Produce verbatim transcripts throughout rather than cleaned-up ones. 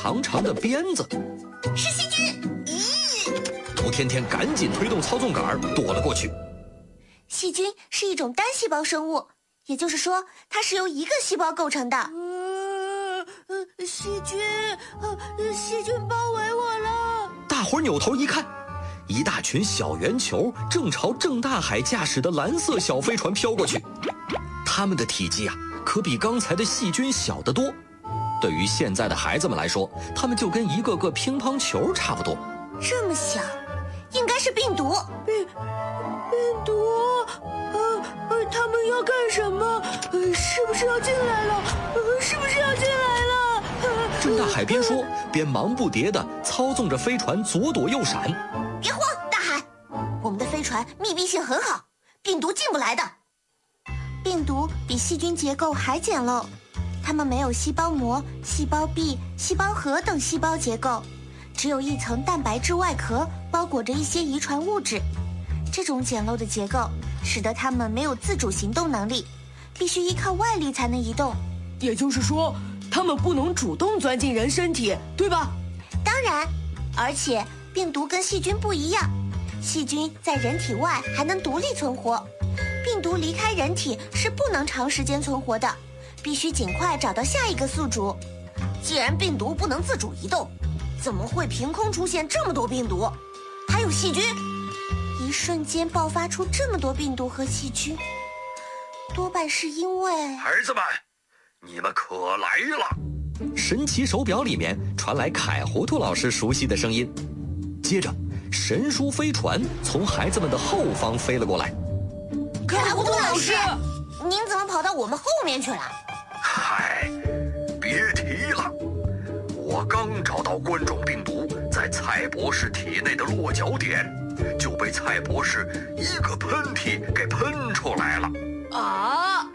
长长的鞭子。 是细菌！咦！ 吴天天赶紧推动操纵杆躲了过去。 细菌是一种单细胞生物，也就是说，它是由一个细胞构成的。 呃呃，细菌，呃，细菌包围我了！ 大伙儿扭头一看，一大群小圆球正朝郑大海驾驶的蓝色小飞船飘过去。它们的体积啊，可比刚才的细菌小得多。对于现在的孩子们来说，它们就跟一个个乒乓球差不多。 这么小，应该是病毒。 病病毒？呃呃，他们要干什么？呃，是不是要进来了？呃，是不是要进来了？呃、 郑大海边说边忙不迭地操纵着飞船左躲右闪。 别慌，大海，我们的飞船密闭性很好，病毒进不来的。病毒比细菌结构还简陋，它们没有细胞膜、细胞壁、细胞核等细胞结构，只有一层蛋白质外壳包裹着一些遗传物质。这种简陋的结构使得它们没有自主行动能力，必须依靠外力才能移动。 也就是说，它们不能主动钻进人身体，对吧？ 当然，而且病毒跟细菌不一样，细菌在人体外还能独立存活，病毒离开人体是不能长时间存活的，必须尽快找到下一个宿主。既然病毒不能自主移动，怎么会凭空出现这么多病毒？还有细菌，一瞬间爆发出这么多病毒和细菌，多半是因为…… 孩子们，你们可来了！ 神奇手表里面传来凯糊涂老师熟悉的声音，接着神书飞船从孩子们的后方飞了过来。 凯糊涂老师，您怎么跑到我们后面去了？ 嗨，别提了，我刚找到冠状病毒在蔡博士体内的落脚点，就被蔡博士一个喷嚏给喷出来了。 啊！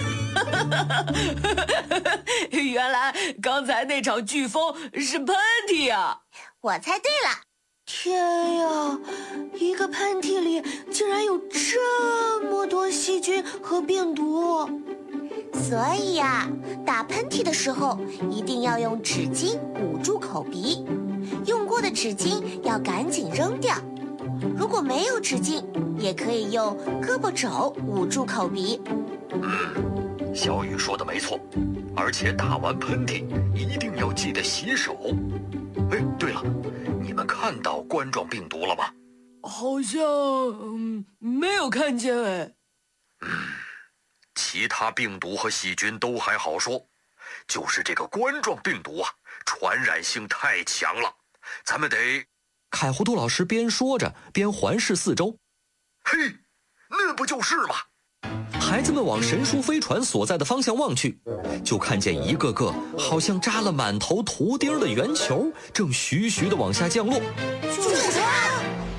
原来刚才那场飓风是喷嚏啊！ 我猜对了。 天呀，一个喷嚏里竟然有这么多细菌和病毒！ 所以呀、啊，打喷嚏的时候一定要用纸巾捂住口鼻，用过的纸巾要赶紧扔掉。如果没有纸巾，也可以用胳膊肘捂住口鼻。 嗯，小雨说的没错，而且打完喷嚏一定要记得洗手。哎，对了，你们看到冠状病毒了吗？ 好像、嗯、没有看见哎。 嗯，其他病毒和细菌都还好说，就是这个冠状病毒啊，传染性太强了，咱们得…… 凯糊涂老师边说着边环视四周。 嘿，那不就是吗？ 孩子们往神书飞船所在的方向望去，就看见一个个好像扎了满头图钉的圆球正徐徐地往下降落。 救生船！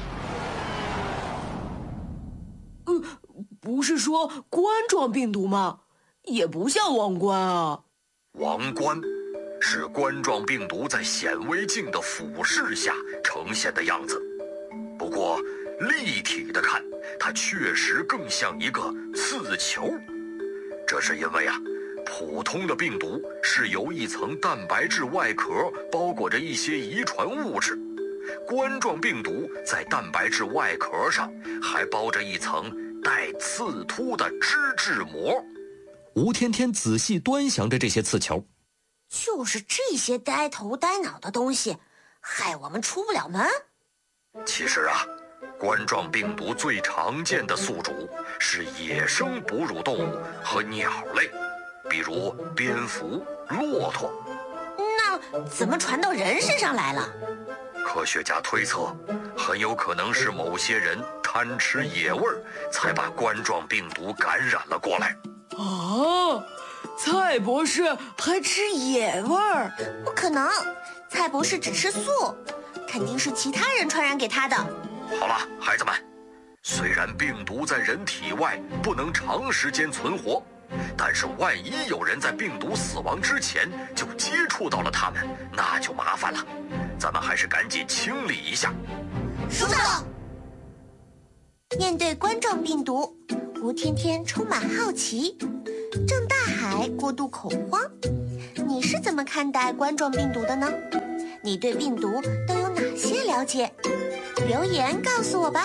呃，不是说冠状病毒吗？也不像王冠啊。 王冠是冠状病毒在显微镜的俯视下呈现的样子，不过立体的看，它确实更像一个刺球。这是因为啊，普通的病毒是由一层蛋白质外壳包裹着一些遗传物质，冠状病毒在蛋白质外壳上还包着一层带刺突的脂质膜。 吴天天仔细端详着这些刺球， 就是这些呆头呆脑的东西，害我们出不了门。 其实啊，冠状病毒最常见的宿主是野生哺乳动物和鸟类，比如蝙蝠、骆驼。 那怎么传到人身上来了？ 科学家推测，很有可能是某些人贪吃野味儿，才把冠状病毒感染了过来。 啊，蔡博士还吃野味儿？ 不可能，蔡博士只吃素，肯定是其他人传染给他的。 好了，孩子们，虽然病毒在人体外不能长时间存活，但是万一有人在病毒死亡之前就接触到了它们，那就麻烦了。咱们还是赶紧清理一下。 收到。面对冠状病毒，吴天天充满好奇，郑大海过度恐慌， 你是怎么看待冠状病毒的呢？你对病毒都有哪些了解？留言告诉我吧。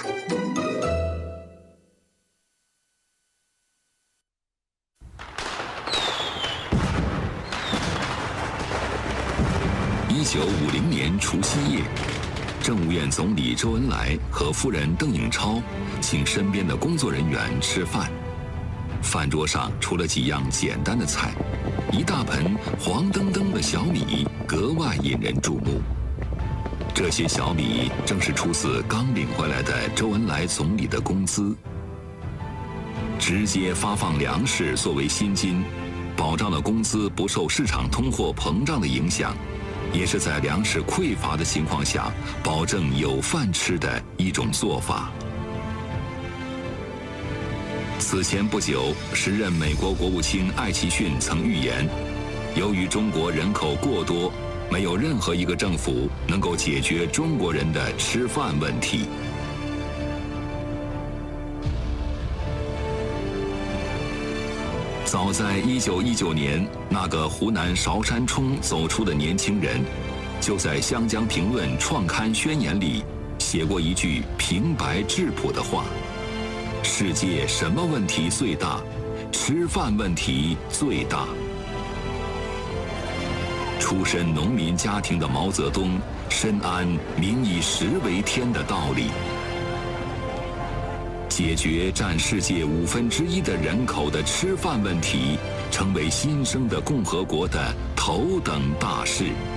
一九五零年除夕夜，政务院总理周恩来和夫人邓颖超请身边的工作人员吃饭。饭桌上除了几样简单的菜，一大盆黄澄澄的小米格外引人注目。这些小米正是出自刚领回来的周恩来总理的工资。直接发放粮食作为薪金，保障了工资不受市场通货膨胀的影响，也是在粮食匮乏的情况下保证有饭吃的一种做法。此前不久，时任美国国务卿艾奇逊曾预言，由于中国人口过多，没有任何一个政府能够解决中国人的吃饭问题。早在一九一九年，那个湖南韶山冲走出的年轻人，就在《湘江评论》创刊宣言里写过一句平白质朴的话：世界什么问题最大？吃饭问题最大。出身农民家庭的毛泽东深谙民以食为天的道理，解决占世界五分之一的人口的吃饭问题，成为新生的共和国的头等大事。